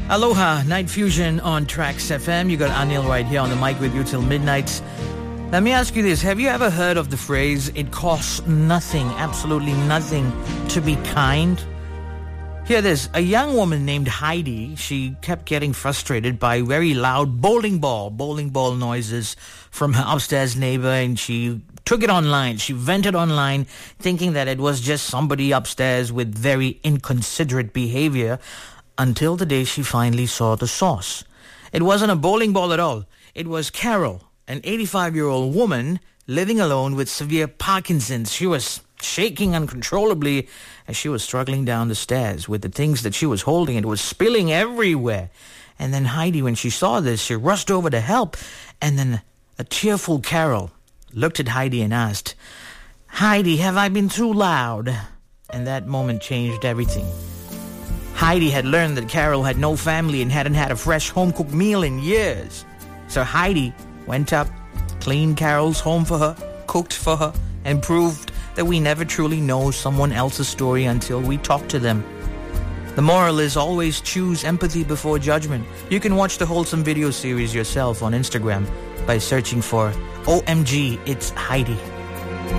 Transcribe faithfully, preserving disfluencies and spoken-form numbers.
Aloha, Night Fusion on Trax F M. You got Anil right here on the mic with you till midnight. Let me ask you this. Have you ever heard of the phrase, it costs nothing, absolutely nothing to be kind? Hear this. A young woman named Heidi, she kept getting frustrated by very loud bowling ball, bowling ball noises from her upstairs neighbor, and she took it online. She vented online, thinking that it was just somebody upstairs with very inconsiderate behavior, until the day she finally saw the source. It wasn't a bowling ball at all. It was Carol, an eighty-five-year-old woman living alone with severe Parkinson's. She was shaking uncontrollably as she was struggling down the stairs with the things that she was holding. It was spilling everywhere. And then Heidi, when she saw this, she rushed over to help. And then a tearful Carol looked at Heidi and asked, "Heidi, have I been too loud?" And that moment changed everything. Heidi had learned that Carol had no family and hadn't had a fresh home-cooked meal in years. So Heidi went up, cleaned Carol's home for her, cooked for her, and proved that we never truly know someone else's story until we talk to them. The moral is always choose empathy before judgment. You can watch the wholesome video series yourself on Instagram by searching for O M G, It's Heidi.